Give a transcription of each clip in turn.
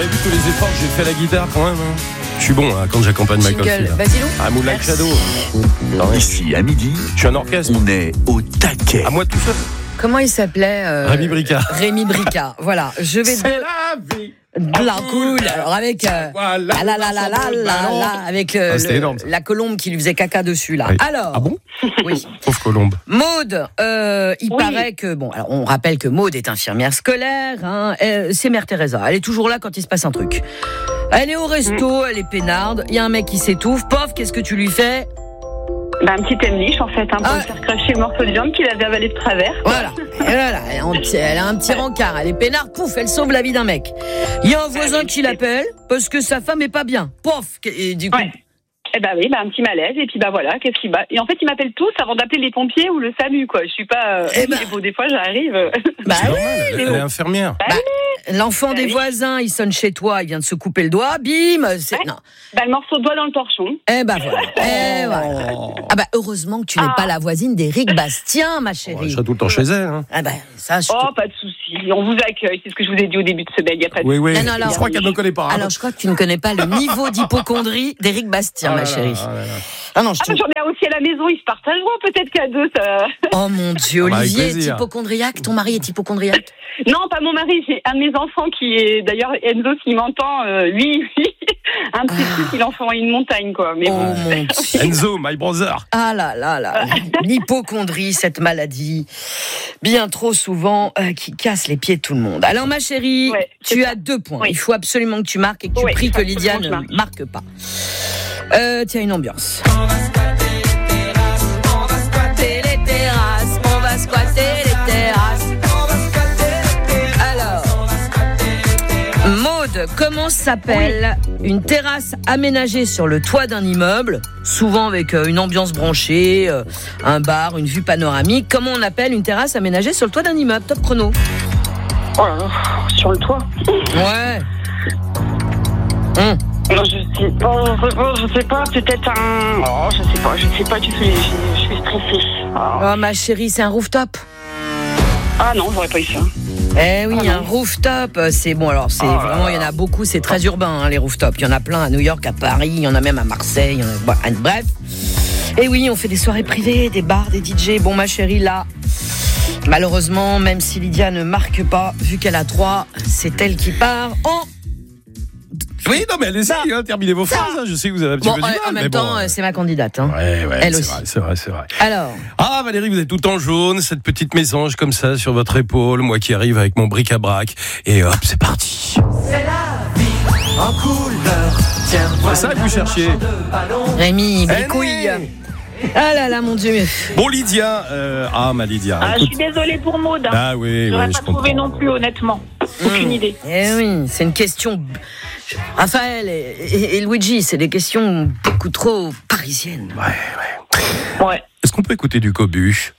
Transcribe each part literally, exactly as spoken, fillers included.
avez vu tous les efforts que j'ai fait à la guitare quand même hein. Je suis bon hein, quand j'accompagne Michael Field. Basilou. Ah, Moonlight Shadow. Ici, à midi, Je suis un orchestre. on est au taquet. À moi tout seul. Comment il s'appelait euh, Rémi Bricard. Rémi Bricard. Voilà. Je vais C'est de... la vie. de la cool. Alors avec euh, Voilà. ah là là là là là là avec euh, Ah, c'était le- énorme, ça. la colombe qui lui faisait caca dessus là. Oui. Alors. Ah bon? Oui. Pauvre colombe. Maude, euh, il Oui. paraît que bon, alors on rappelle que Maude est infirmière scolaire. Hein, euh, c'est Mère Teresa. Elle est toujours là quand il se passe un truc. Elle est au resto, elle est peinarde. Il y a un mec qui s'étouffe. Pof, qu'est-ce que tu lui fais? Bah, un petit emliche en fait, hein, pour Ah. lui faire cracher le morceau de viande qu'il avait avalé de travers. Voilà. Et voilà, elle a un petit, elle a un petit rencard. Elle est peinarde. Pouf, elle sauve la vie d'un mec. Il y a un voisin qui l'appelle parce que sa femme est pas bien. Pof. Et du coup. Ouais. Eh ben oui, bah un petit malaise et puis bah voilà, qu'est-ce qu'il bat. Et en fait, ils m'appellent tous avant d'appeler les pompiers ou le SAMU quoi. Je suis pas. Euh... Eh ben. et bon, des fois, j'arrive. euh, Bah C'est oui. normal, elle, elle est infirmière. Bah, Bah, l'enfant Bah des oui. voisins, il sonne chez toi, il vient de se couper le doigt, bim. C'est... Ouais. Non. bah, le morceau de doigt dans le torchon. Eh ben voilà. Eh voilà. Ah bah heureusement que tu n'es Ah. pas la voisine d'Éric Bastien, ma Oh, chérie. elle sera tout le temps chez elle. Hein. Ah ben ça, je te- Oh, pas de souci. On vous accueille. C'est ce que je vous ai dit au début de semaine. Il y a pas de Oui, oui. Non, non, alors- je crois qu'elle ne me connaît pas. hein. Alors je crois que tu ne connais pas le niveau d'hypocondrie d'Éric Bastien, Oh là ma là, chérie. oh là là. Ah non, je Ah, te... mais j'en ai aussi à la maison. Ils se partageront peut-être qu'à deux. Ça... Oh mon Dieu, Ah bah, avec Olivier est plaisir. hypocondriaque. Ton mari est hypocondriaque. Non, pas mon mari. J'ai un de mes enfants qui est d'ailleurs Enzo qui m'entend. Euh, lui, lui, un petit Ah. truc. Il en fera une montagne quoi. Mais Oh bon. mon Dieu. Enzo, my brother. Ah là là là, l'hypocondrie, cette maladie, bien trop souvent, euh, qui casse les pieds de tout le monde. Alors ma chérie, Ouais, c'est tu ça. as deux points. Oui. Il faut absolument que tu marques et que tu Ouais, pries il faut que Lydia absolument ne que je marque pas. Euh, tiens, une ambiance. On va squatter les terrasses, on va squatter les terrasses. Alors, Maude, comment s'appelle une terrasse aménagée sur le toit d'un immeuble, souvent avec euh, une ambiance branchée, euh, un bar, une vue panoramique. Comment on appelle une terrasse aménagée sur le toit d'un immeuble? Top chrono. Oh là là, sur le toit. Ouais. Hum. Non, je sais pas, je sais pas, je sais pas, peut-être un. Oh, je sais pas, je sais pas du tout, je, je, je suis stressée. Oh. Oh ma chérie, c'est un rooftop. Ah non, j'aurais pas eu ça. Eh oui, Ah un non. rooftop, c'est bon. Alors c'est Oh là vraiment, il y en a beaucoup, c'est très urbain hein, les rooftops. Il y en a plein à New York, à Paris, il y en a même à Marseille. il y en a- bon, bref. Et oui, on fait des soirées privées, des bars, des D J. Bon ma chérie, là, malheureusement, même si Lydia ne marque pas, vu qu'elle a trois, c'est elle qui part en. Oui, non, mais allez-y, hein, terminez vos phrases. hein. Je sais que vous avez un petit Bon, peu du euh, mal. en mais même bon, temps, euh, euh, c'est ma candidate. Hein. Ouais, ouais, Elle c'est aussi. vrai, c'est vrai, c'est vrai. Alors, Ah, Valérie, vous êtes tout en jaune, cette petite mésange comme ça sur votre épaule, moi qui arrive avec mon bric-à-brac, et hop, c'est parti. En couleur, tiens, C'est ça que vous cherchiez. Rémi, Eh, bricouille. né. Ah là là, mon Dieu. Bon, Lydia, euh, ah, ma Lydia, Ah, je écoute. suis désolée pour Maud. Ah oui, J'aurais oui, pas je trouvé comprends. non plus, honnêtement. Aucune Mmh. idée. Eh oui, c'est une question. Raphaël et, et- et Luigi, c'est des questions beaucoup trop parisiennes. Ouais, ouais. Ouais. Est-ce qu'on peut écouter du Cobuche?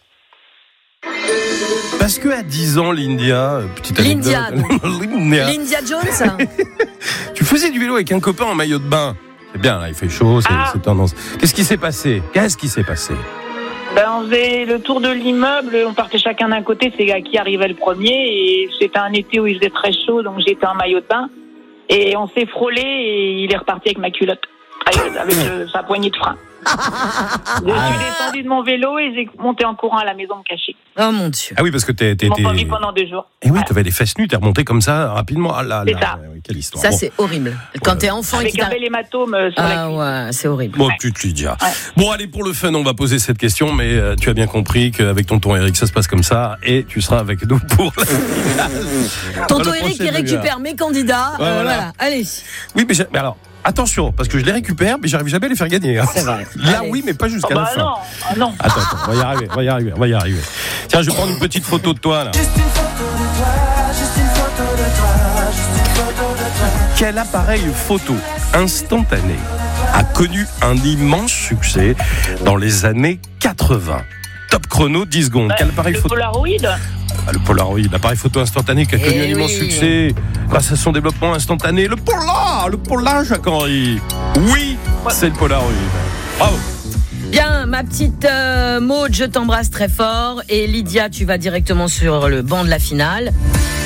Parce que à dix ans, Lindia, euh, petite anecdote. Lindia, Lindia, Lindia Jones. tu faisais du vélo avec un copain en maillot de bain. C'est bien, là, il fait chaud, c'est Ah. c'est tendance. Qu'est-ce qui s'est passé? Qu'est-ce qui s'est passé? Ben, on faisait le tour de l'immeuble, on partait chacun d'un côté, c'est qui arrivait le premier, et c'était un été où il faisait très chaud, donc j'étais en maillot de bain, et on s'est frôlé, et il est reparti avec ma culotte, avec, avec le- sa poignée de frein. Je suis descendu de mon vélo et j'ai monté en courant à la maison me cacher. Oh mon Dieu. Ah oui, parce que t'es... t'es, Ils m'ont t'es... pas vu pendant deux jours. Et oui, t'avais les fesses nues, t'es remonté comme ça, rapidement. Ah là C'est là, ça. ouais, quelle histoire. Ça, Bon. c'est horrible. Quand t'es enfant et Avec qu'il un t'arrive. bel hématome euh, sur la Ah cuisse. ouais, c'est horrible. Bon, petite Lydia. Ouais. Bon, allez, pour le fun, on va poser cette question, mais euh, tu as bien compris qu'avec tonton Eric, ça se passe comme ça, et tu seras avec nous pour la finale. Tonton Dans le Eric, prochain il récupère demi-heure. mes candidats. Ouais, euh, voilà. voilà. Allez. Oui, mais, j'ai- mais alors, attention, parce que je les récupère, mais j'arrive jamais à les faire gagner. hein. C'est vrai. Là, Allez. oui, mais pas Oh, jusqu'à bah la fin. non, ah non. Attends, attends, on va y arriver, on va y arriver, on va y arriver. Tiens, je vais prendre une petite photo de toi, là. Juste une photo de toi, juste une photo de toi, juste une photo de toi. Quel appareil photo instantané a connu un immense succès dans les années quatre-vingts? Top chrono, dix secondes. Bah, Quel appareil le photo? Polaroid. Ah, le Polaroid, l'appareil photo instantané qui a connu Eh un immense oui. succès grâce à son développement instantané. Le Polar, le Polar, Jacques-Henri. Oui, c'est le Polaroid. Bravo. Bien, ma petite euh, Maud, je t'embrasse très fort. Et Lydia, tu vas directement sur le banc de la finale.